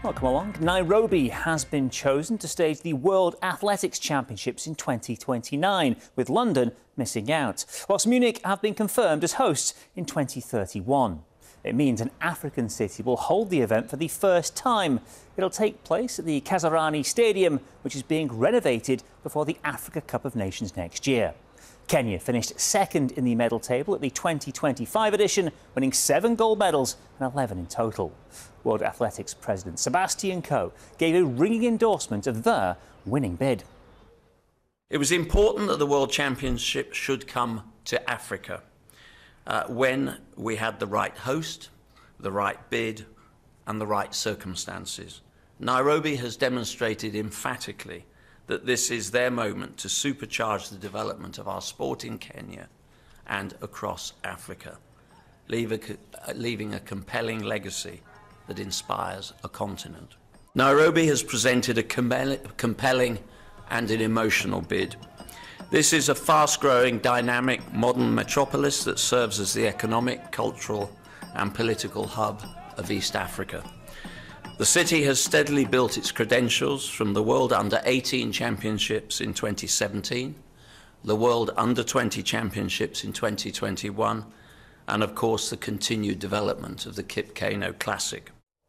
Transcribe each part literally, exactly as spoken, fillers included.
Well, come along. Nairobi has been chosen to stage the World Athletics Championships in twenty twenty-nine, with London missing out, whilst Munich have been confirmed as hosts in twenty thirty-one. It means an African city will hold the event for the first time. It'll take place at the Kasarani Stadium, which is being renovated before the Africa Cup of Nations next year. Kenya finished second in the medal table at the twenty twenty-five edition, winning seven gold medals and eleven in total. World Athletics President Sebastian Coe gave a ringing endorsement of their winning bid. It was important that the World Championship should come to Africa uh, when we had the right host, the right bid and the right circumstances. Nairobi has demonstrated emphatically that this is their moment to supercharge the development of our sport in Kenya and across Africa, leave a, leaving a compelling legacy that inspires a continent. Nairobi has presented a compelling and an emotional bid. This is a fast-growing, dynamic, modern metropolis that serves as the economic, cultural and political hub of East Africa. The city has steadily built its credentials from the World Under eighteen Championships in twenty seventeen, the World Under twenty Championships in twenty twenty-one, and of course the continued development of the Kip Keino Classic.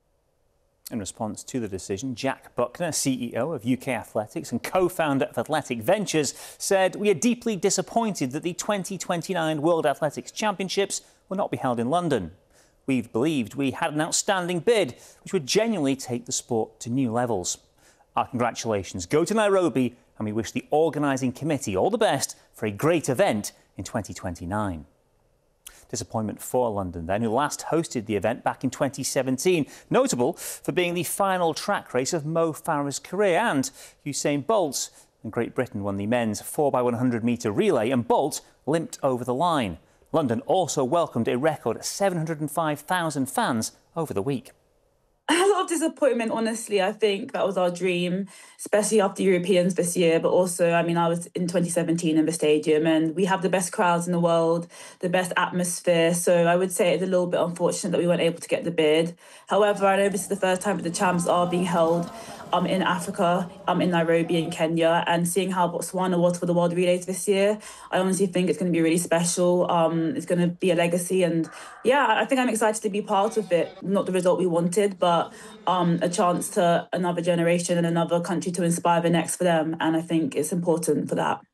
In response to the decision, Jack Buckner, C E O of U K Athletics and co-founder of Athletic Ventures, said, "We are deeply disappointed that the twenty twenty-nine World Athletics Championships will not be held in London. We've believed we had an outstanding bid which would genuinely take the sport to new levels. Our congratulations go to Nairobi, and we wish the organising committee all the best for a great event in twenty twenty-nine. Disappointment for London then, who last hosted the event back in twenty seventeen, notable for being the final track race of Mo Farah's career, and Usain Bolt. And Great Britain won the men's four by one hundred metre relay, and Bolt limped over the line. London also welcomed a record seven hundred five thousand fans over the week. A lot of disappointment, honestly. I think that was our dream, especially after Europeans this year. But also, I mean, I was in twenty seventeen in the stadium and we have the best crowds in the world, the best atmosphere. So I would say it's a little bit unfortunate that we weren't able to get the bid. However, I know this is the first time that the champs are being held um, in Africa, um, in Nairobi in Kenya, and seeing how Botswana was for the World Relays this year, I honestly think it's going to be really special. Um, it's going to be a legacy. And yeah, I think I'm excited to be part of it. Not the result we wanted, but um, a chance to another generation and another country to inspire the next for them. And I think it's important for that.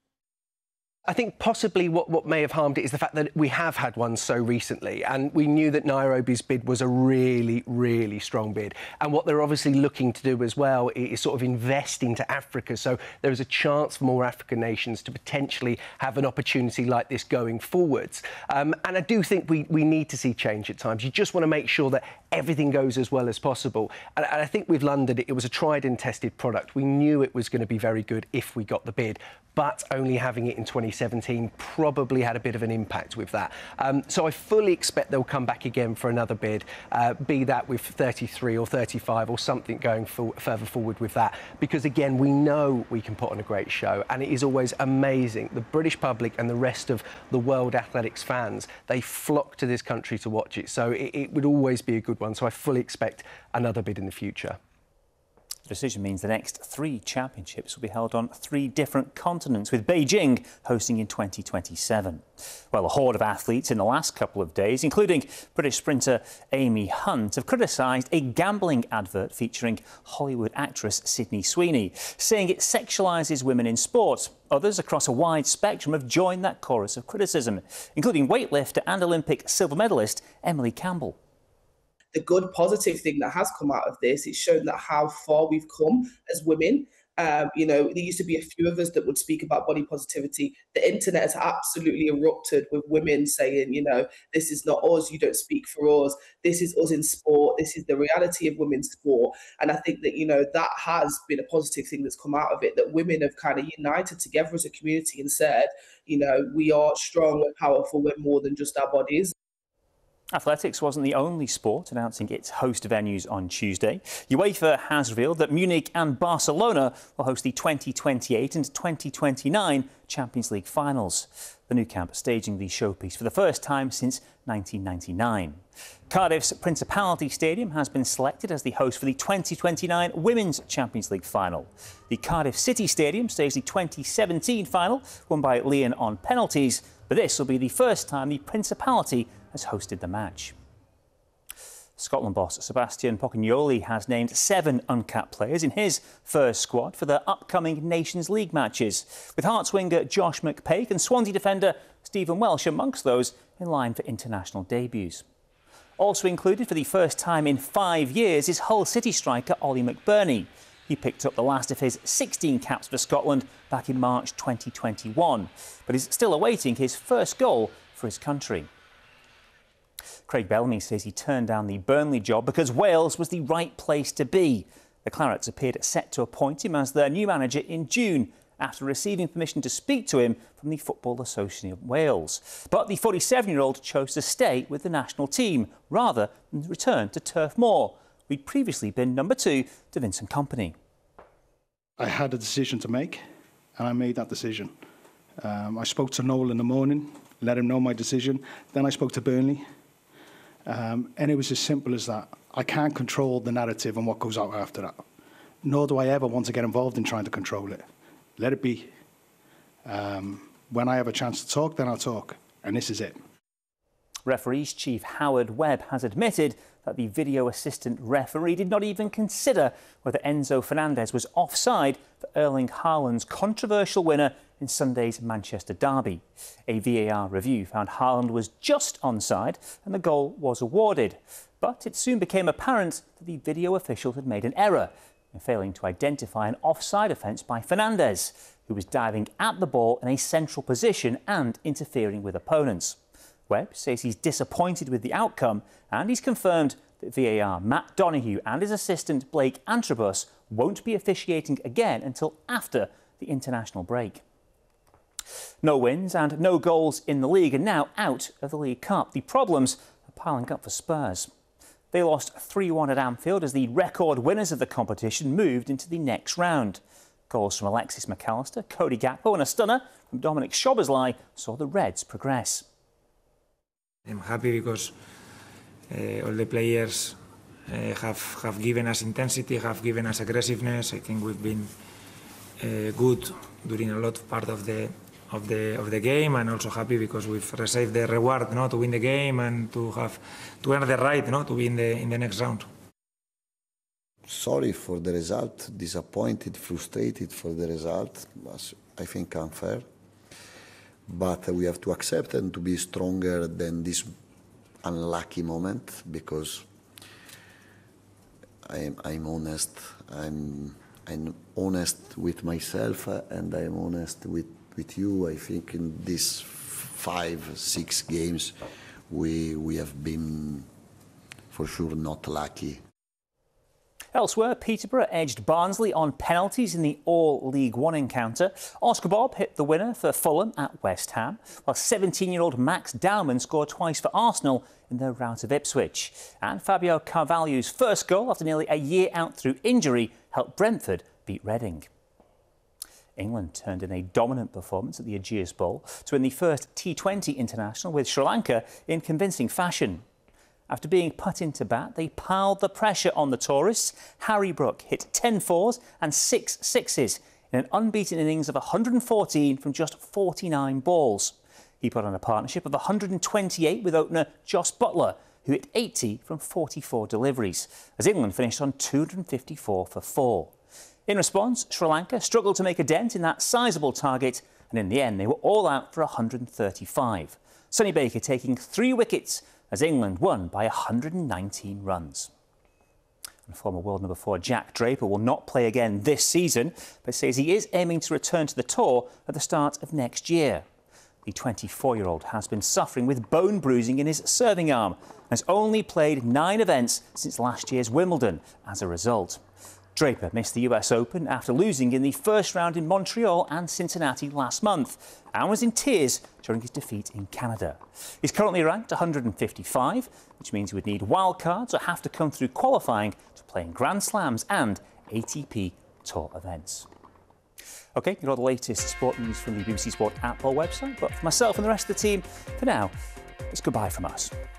I think possibly what, what may have harmed it is the fact that we have had one so recently, and we knew that Nairobi's bid was a really, really strong bid. And what they're obviously looking to do as well is sort of invest into Africa. So there is a chance for more African nations to potentially have an opportunity like this going forwards. Um, and I do think we, we need to see change at times. You just want to make sure that everything goes as well as possible. And, and I think with London, it was a tried and tested product. We knew it was going to be very good if we got the bid, but only having it in twenty seventeen probably had a bit of an impact with that. Um, so I fully expect they'll come back again for another bid, uh, be that with thirty-three or thirty-five or something going for, further forward with that. Because again, we know we can put on a great show, and it is always amazing. The British public and the rest of the world athletics fans, they flock to this country to watch it. So it, it would always be a good one. So I fully expect another bid in the future. The decision means the next three championships will be held on three different continents, with Beijing hosting in twenty twenty-seven. Well, a horde of athletes in the last couple of days, including British sprinter Amy Hunt, have criticised a gambling advert featuring Hollywood actress Sydney Sweeney, saying it sexualises women in sport. Others across a wide spectrum have joined that chorus of criticism, including weightlifter and Olympic silver medalist Emily Campbell. The good positive thing that has come out of this, it's shown that how far we've come as women. Um, you know, there used to be a few of us that would speak about body positivity. The internet has absolutely erupted with women saying, you know, this is not us, you don't speak for us, this is us in sport, this is the reality of women's sport. And I think that, you know, that has been a positive thing that's come out of it, that women have kind of united together as a community and said, you know, we are strong and powerful, we're more than just our bodies. Athletics wasn't the only sport announcing its host venues on Tuesday. UEFA has revealed that Munich and Barcelona will host the twenty twenty-eight and twenty twenty-nine Champions League finals. The Nou Camp staging the showpiece for the first time since nineteen ninety-nine. Cardiff's Principality Stadium has been selected as the host for the twenty twenty-nine Women's Champions League final. The Cardiff City Stadium staged the twenty seventeen final, won by Lyon on penalties, but this will be the first time the Principality has hosted the match. Scotland boss Sebastian Pocagnoli has named seven uncapped players in his first squad for the upcoming Nations League matches, with Hearts winger Josh McPake and Swansea defender Stephen Welsh amongst those in line for international debuts. Also included for the first time in five years is Hull City striker Ollie McBurney. He picked up the last of his sixteen caps for Scotland back in March twenty twenty-one, but is still awaiting his first goal for his country. Craig Bellamy says he turned down the Burnley job because Wales was the right place to be. The Clarets appeared set to appoint him as their new manager in June, after receiving permission to speak to him from the Football Association of Wales. But the forty-seven-year-old chose to stay with the national team rather than return to Turf Moor. We'd previously been number two to Vincent Kompany. I had a decision to make, and I made that decision. Um, I spoke to Noel in the morning, let him know my decision. Then I spoke to Burnley. Um, and it was as simple as that. I can't control the narrative and what goes out after that. Nor do I ever want to get involved in trying to control it. Let it be. Um, when I have a chance to talk, then I'll talk. And this is it. Referees chief Howard Webb has admitted that the video assistant referee did not even consider whether Enzo Fernandez was offside for Erling Haaland's controversial winner in Sunday's Manchester derby. A V A R review found Haaland was just onside and the goal was awarded. But it soon became apparent that the video official had made an error in failing to identify an offside offence by Fernandez, who was diving at the ball in a central position and interfering with opponents. Webb says he's disappointed with the outcome, and he's confirmed that V A R Matt Donoghue and his assistant Blake Antrobus won't be officiating again until after the international break. No wins and no goals in the league, and now out of the League Cup. The problems are piling up for Spurs. They lost three one at Anfield as the record winners of the competition moved into the next round. Goals from Alexis McAllister, Cody Gakpo and a stunner from Dominic Szoboszlai saw the Reds progress. I'm happy because uh, all the players uh, have, have given us intensity, have given us aggressiveness. I think we've been uh, good during a lot of part of the of the of the game, and also happy because we've received the reward, no, to win the game and to have to earn the right, no, to be in the in the next round. Sorry for the result, disappointed, frustrated for the result. Was, I think, unfair. But we have to accept and to be stronger than this unlucky moment, because I'm, I'm honest. I'm, I'm honest with myself, and I'm honest with, with you. I think in these five, six games, we, we have been for sure not lucky. Elsewhere, Peterborough edged Barnsley on penalties in the All-League One encounter. Oscar Bob hit the winner for Fulham at West Ham, while seventeen-year-old Max Dowman scored twice for Arsenal in their rout of Ipswich. And Fabio Carvalho's first goal after nearly a year out through injury helped Brentford beat Reading. England turned in a dominant performance at the Ageas Bowl to win the first T twenty international with Sri Lanka in convincing fashion. After being put into bat, they piled the pressure on the tourists. Harry Brook hit ten fours and six sixes in an unbeaten innings of one hundred fourteen from just forty-nine balls. He put on a partnership of one hundred twenty-eight with opener Jos Buttler, who hit eighty from forty-four deliveries, as England finished on two hundred fifty-four for four. In response, Sri Lanka struggled to make a dent in that sizable target, and in the end they were all out for one hundred thirty-five. Sonny Baker taking three wickets as England won by one hundred nineteen runs. And former world number four Jack Draper will not play again this season, but says he is aiming to return to the tour at the start of next year. The twenty-four-year-old has been suffering with bone bruising in his serving arm and has only played nine events since last year's Wimbledon as a result. Draper missed the U S Open after losing in the first round in Montreal and Cincinnati last month, and was in tears during his defeat in Canada. He's currently ranked one hundred fifty-five, which means he would need wildcards or have to come through qualifying to play in Grand Slams and A T P Tour events. OK, you've got all the latest sport news from the B B C Sport app or website, but for myself and the rest of the team, for now, it's goodbye from us.